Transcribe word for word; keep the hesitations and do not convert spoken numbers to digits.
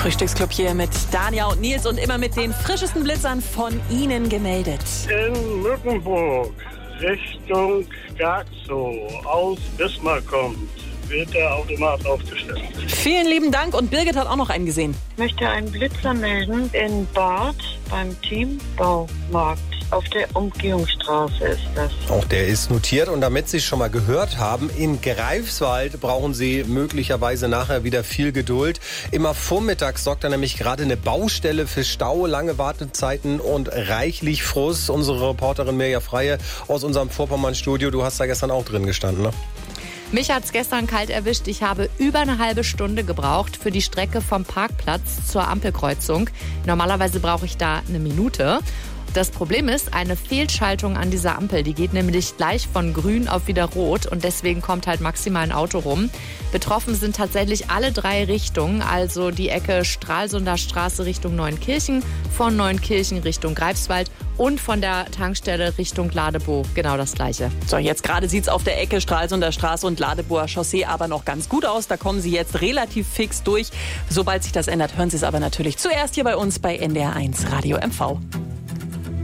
Frühstücksclub hier mit Dania und Nils und immer mit den frischesten Blitzern von Ihnen gemeldet. In Mückenburg, Richtung Garzow, aus Wismar kommt, wird der Automat aufgestellt. Vielen lieben Dank und Birgit hat auch noch einen gesehen. Ich möchte einen Blitzer melden in Bad beim Teambaumarkt. Auf der Umgehungsstraße ist das. Auch der ist notiert und damit Sie es schon mal gehört haben, in Greifswald brauchen Sie möglicherweise nachher wieder viel Geduld. Immer vormittags sorgt da nämlich gerade eine Baustelle für Stau, lange Wartezeiten und reichlich Frust. Unsere Reporterin Mirja Freie aus unserem Vorpommern-Studio, du hast da gestern auch drin gestanden, ne? Mich hat's gestern kalt erwischt. Ich habe über eine halbe Stunde gebraucht für die Strecke vom Parkplatz zur Ampelkreuzung. Normalerweise brauche ich da eine Minute. Das Problem ist eine Fehlschaltung an dieser Ampel. Die geht nämlich gleich von grün auf wieder rot und deswegen kommt halt maximal ein Auto rum. Betroffen sind tatsächlich alle drei Richtungen, also die Ecke Stralsunder Straße Richtung Neunkirchen, von Neunkirchen Richtung Greifswald und von der Tankstelle Richtung Ladebow genau das Gleiche. So, jetzt gerade sieht's auf der Ecke Stralsunder Straße und Ladebower Chaussee aber noch ganz gut aus. Da kommen Sie jetzt relativ fix durch. Sobald sich das ändert, hören Sie es aber natürlich zuerst hier bei uns bei N D R eins Radio M V.